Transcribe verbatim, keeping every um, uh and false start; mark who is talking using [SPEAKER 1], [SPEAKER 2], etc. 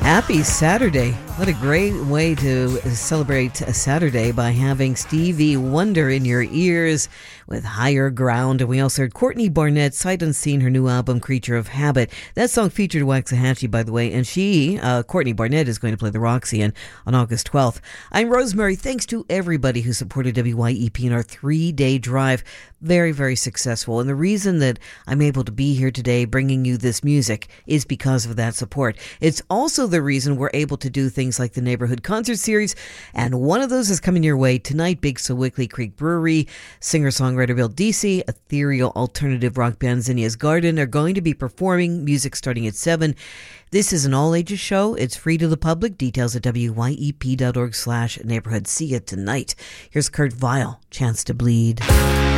[SPEAKER 1] Happy Saturday. What a great way to celebrate a Saturday by having Stevie Wonder in your ears with Higher Ground. And we also heard Courtney Barnett, Sight Unseen, her new album, Creature of Habit. That song featured Waxahachie, by the way, and she, uh, Courtney Barnett, is going to play the Roxy on, on August twelfth. I'm Rosemary. Thanks to everybody who supported W Y E P in our three-day drive. Very, very successful. And the reason that I'm able to be here today bringing you this music is because of that support. It's also the reason we're able to do things like the Neighborhood Concert Series, and one of those is coming your way tonight. Big Sewickley Creek Brewery, singer-songwriter Bill Deasy, ethereal alternative rock band Zinnia's Garden are going to be performing music starting at seven. This is an all-ages show. It's free to the public. Details at W Y E P dot org slash neighborhood. See you tonight. Here's Kurt Vile, Chance to Bleed.